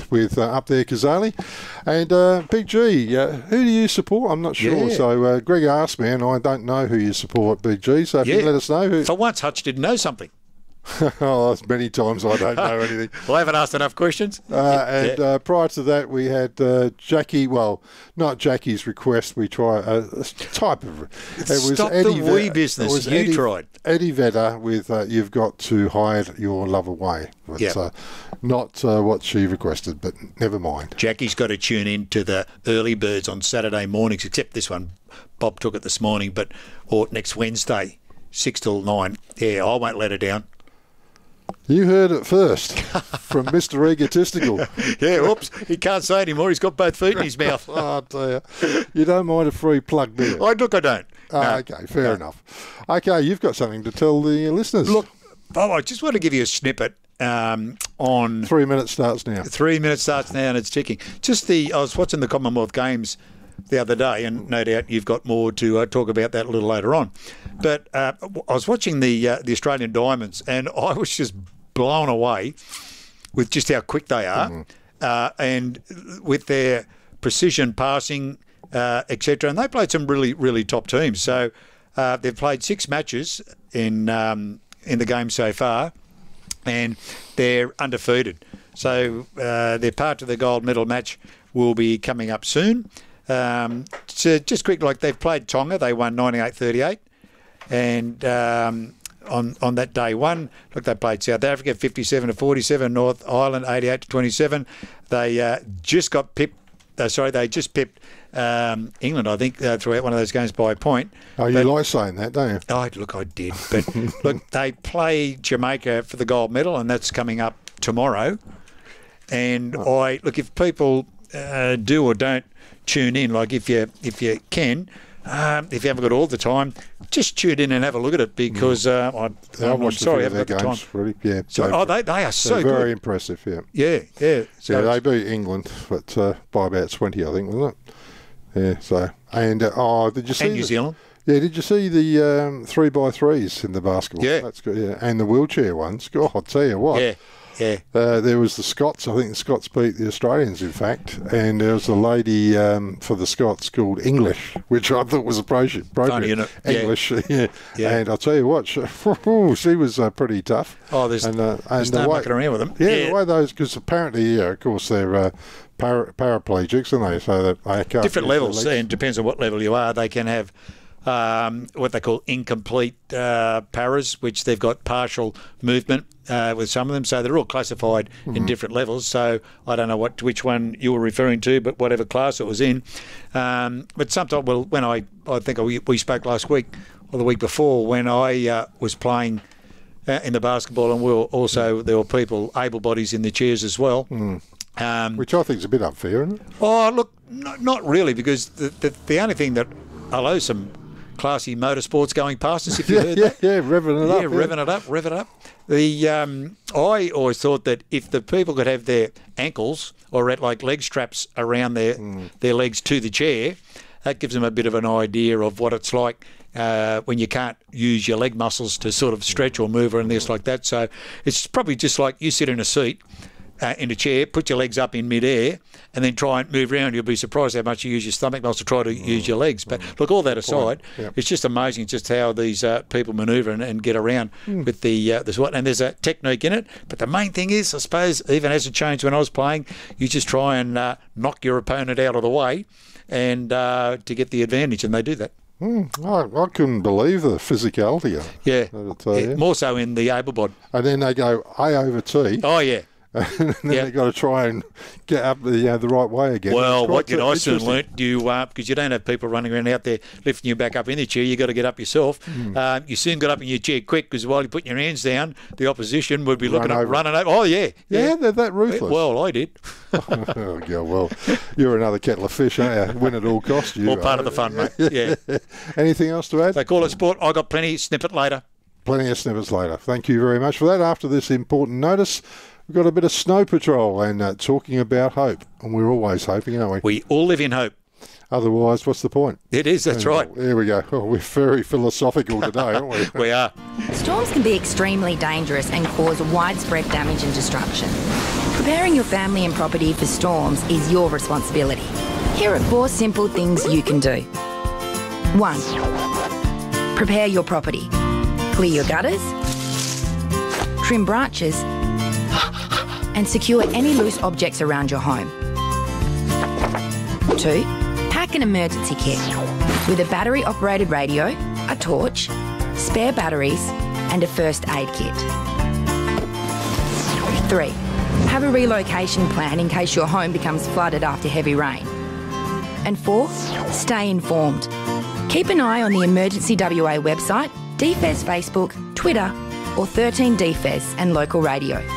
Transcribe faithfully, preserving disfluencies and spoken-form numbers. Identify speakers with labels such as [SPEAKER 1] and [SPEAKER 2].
[SPEAKER 1] with uh, Up There Kazali. And uh, Big G, uh, who do you support? I'm not sure.
[SPEAKER 2] Yeah.
[SPEAKER 1] So uh, Greg asked me, and I don't know who you support, Big G. So if
[SPEAKER 2] Yeah.
[SPEAKER 1] you let us know who.
[SPEAKER 2] For once, Hutch didn't know something.
[SPEAKER 1] Oh, that's many times I don't know anything.
[SPEAKER 2] Well, I haven't asked enough questions.
[SPEAKER 1] Uh, and
[SPEAKER 2] Yeah.
[SPEAKER 1] uh, prior to that, we had uh, Jackie. Well, not Jackie's request. We try a, a type of. It was
[SPEAKER 2] Stop the
[SPEAKER 1] Eddie
[SPEAKER 2] wee
[SPEAKER 1] Ve-
[SPEAKER 2] business.
[SPEAKER 1] it was
[SPEAKER 2] You
[SPEAKER 1] Eddie,
[SPEAKER 2] tried.
[SPEAKER 1] Eddie Vedder with uh, "You've Got to Hide Your Love Away." But,
[SPEAKER 2] Yeah.
[SPEAKER 1] uh, not uh, what she requested, but never mind.
[SPEAKER 2] Jackie's got to tune in to the early birds on Saturday mornings, except this one. Bob took it this morning, but or next Wednesday, six till nine. Yeah, I won't let her down.
[SPEAKER 1] You heard it first from Mister Egotistical.
[SPEAKER 2] Yeah, oops, he can't say anymore. He's got both feet in his mouth.
[SPEAKER 1] Oh, dear. You don't mind a free plug, do you?
[SPEAKER 2] I look, I don't.
[SPEAKER 1] Oh,
[SPEAKER 2] No.
[SPEAKER 1] okay, fair
[SPEAKER 2] No.
[SPEAKER 1] enough. Okay, you've got something to tell the listeners.
[SPEAKER 2] Look, Bob, I just want to give you a snippet um, on
[SPEAKER 1] Three minutes starts now.
[SPEAKER 2] three minutes starts now and it's ticking. Just the, I was watching the Commonwealth Games the other day, and no doubt you've got more to uh, talk about that a little later on. But uh, I was watching the uh, the Australian Diamonds, and I was just blown away with just how quick they are, mm. uh, and with their precision passing, uh, et cetera. And they played some really, really top teams. So uh, they've played six matches in um, in the game so far, and they're undefeated. So uh, their part of the gold medal match will be coming up soon. Um, so just quick, like they've played Tonga, they won ninety-eight thirty-eight, and um, on on that day one, look, they played South Africa fifty-seven to forty-seven, North Ireland eighty-eight to twenty-seven. They uh, just got pipped. Uh, sorry, they just pipped um, England, I think, uh, throughout one of those games by a point.
[SPEAKER 1] Oh, you
[SPEAKER 2] but,
[SPEAKER 1] like saying that, don't you?
[SPEAKER 2] Oh, look, I did. But look, they play Jamaica for the gold medal, and that's coming up tomorrow. And oh. I look, if people uh, do or don't tune in, like if you if you can, um, if you haven't got all the time, just tune in and have a look at it, because uh, I,
[SPEAKER 1] yeah,
[SPEAKER 2] I'm, I'm sorry, I haven't got the
[SPEAKER 1] games,
[SPEAKER 2] time.
[SPEAKER 1] Really. Yeah,
[SPEAKER 2] so, oh, they they are so
[SPEAKER 1] very
[SPEAKER 2] good.
[SPEAKER 1] impressive. Yeah,
[SPEAKER 2] yeah, yeah. So
[SPEAKER 1] yeah, they beat England, but uh, by about twenty, I think, wasn't it? Yeah. So and uh, oh, did you see
[SPEAKER 2] and New
[SPEAKER 1] the,
[SPEAKER 2] Zealand?
[SPEAKER 1] Yeah, did you see the um, three by threes in the basketball?
[SPEAKER 2] Yeah,
[SPEAKER 1] that's good. Yeah, and the wheelchair ones. God, I'll tell you what.
[SPEAKER 2] Yeah. Yeah.
[SPEAKER 1] Uh, there was the Scots. I think the Scots beat the Australians, in fact. And there was a lady um, for the Scots called English, which I thought was appropriate.
[SPEAKER 2] Funny, isn't it?
[SPEAKER 1] English, yeah.
[SPEAKER 2] Yeah. yeah.
[SPEAKER 1] And I'll tell you what, she, she was uh, pretty tough.
[SPEAKER 2] Oh, there's,
[SPEAKER 1] and, uh, and
[SPEAKER 2] there's
[SPEAKER 1] the
[SPEAKER 2] no
[SPEAKER 1] way,
[SPEAKER 2] mucking around with them.
[SPEAKER 1] Yeah,
[SPEAKER 2] yeah.
[SPEAKER 1] the way those, because apparently, yeah, of course, they're uh, para, paraplegics, aren't they? So that they can't
[SPEAKER 2] different levels,
[SPEAKER 1] legs.
[SPEAKER 2] and depends on what level you are. They can have um, what they call incomplete uh, paras, which they've got partial movement uh, with some of them. So they're all classified mm-hmm. in different levels. So I don't know what which one you were referring to, but whatever class it was in. Um, but sometimes, well, when I, I think we, we spoke last week or the week before, when I uh, was playing uh, in the basketball, and we were also there were people, able bodies in the chairs as well.
[SPEAKER 1] Mm.
[SPEAKER 2] Um,
[SPEAKER 1] which I think is a bit unfair, isn't it?
[SPEAKER 2] Oh, look, not, not really, because the, the the only thing that allows some classy motorsports going past us, if you
[SPEAKER 1] yeah,
[SPEAKER 2] heard
[SPEAKER 1] yeah,
[SPEAKER 2] that.
[SPEAKER 1] Yeah, revving it
[SPEAKER 2] yeah,
[SPEAKER 1] up.
[SPEAKER 2] Yeah, revving it up, rev it up. The um, I always thought that if the people could have their ankles or at like leg straps around their mm. their legs to the chair, that gives them a bit of an idea of what it's like uh, when you can't use your leg muscles to sort of stretch or move or anything like that. So it's probably just like you sit in a seat, Uh, in a chair, put your legs up in midair, and then try and move around. You'll be surprised how much you use your stomach muscle to try to mm. use your legs. But mm. look, all that aside, yep. it's just amazing just how these uh, people manoeuvre and, and get around mm. with the uh, the SWAT. And there's a technique in it. But the main thing is, I suppose, even as it changed when I was playing, you just try and uh, knock your opponent out of the way, and uh, to get the advantage, and they do that.
[SPEAKER 1] Mm, I, I couldn't believe the physicality of it.
[SPEAKER 2] Yeah,
[SPEAKER 1] uh,
[SPEAKER 2] yeah.
[SPEAKER 1] yeah.
[SPEAKER 2] more so in the able-bodied.
[SPEAKER 1] And then they go A over T.
[SPEAKER 2] Oh yeah.
[SPEAKER 1] And then
[SPEAKER 2] yep.
[SPEAKER 1] they've got to try and get up the uh, the right way again.
[SPEAKER 2] Well, what you know, I soon learnt, you uh, because you don't have people running around out there lifting you back up in the chair. You got to get up yourself. Mm. Uh, you soon got up in your chair quick, because while you're putting your hands down, the opposition would be looking
[SPEAKER 1] Run
[SPEAKER 2] up,
[SPEAKER 1] over.
[SPEAKER 2] running over. Oh yeah,
[SPEAKER 1] yeah, yeah, they're that ruthless.
[SPEAKER 2] Well, I did.
[SPEAKER 1] oh yeah, well, you're another kettle of fish, aren't you? Win at all costs. You
[SPEAKER 2] all part
[SPEAKER 1] are.
[SPEAKER 2] of the fun, mate. Yeah.
[SPEAKER 1] Anything else to add?
[SPEAKER 2] They call it sport. I got plenty. Snippet later.
[SPEAKER 1] Plenty of snippets later. Thank you very much for that. After this important notice, we've got a bit of Snow Patrol and uh, talking about hope. And we're always hoping, aren't we?
[SPEAKER 2] We all live in hope.
[SPEAKER 1] Otherwise, what's the point?
[SPEAKER 2] It is, that's
[SPEAKER 1] and,
[SPEAKER 2] right.
[SPEAKER 1] There we go. Oh, we're very philosophical today, aren't we?
[SPEAKER 2] We are.
[SPEAKER 3] Storms can be extremely dangerous and cause widespread damage and destruction. Preparing your family and property for storms is your responsibility. Here are four simple things you can do. One, prepare your property. Clear your gutters, trim branches, and secure any loose objects around your home. Two, pack an emergency kit with a battery-operated radio, a torch, spare batteries, and a first aid kit. Three, have a relocation plan in case your home becomes flooded after heavy rain. And four, stay informed. Keep an eye on the Emergency W A website, D F E S Facebook, Twitter, or thirteen D F E S and local radio.